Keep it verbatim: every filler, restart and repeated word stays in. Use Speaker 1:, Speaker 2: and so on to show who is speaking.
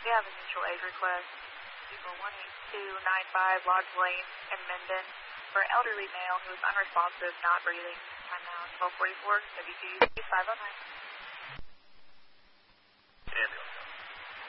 Speaker 1: We have a mutual aid request. People one eight two nine five Lodge Lane in Menden for an elderly male who is unresponsive, not breathing. Time now twelve forty-four, W Q U C five oh nine.
Speaker 2: Ambulance.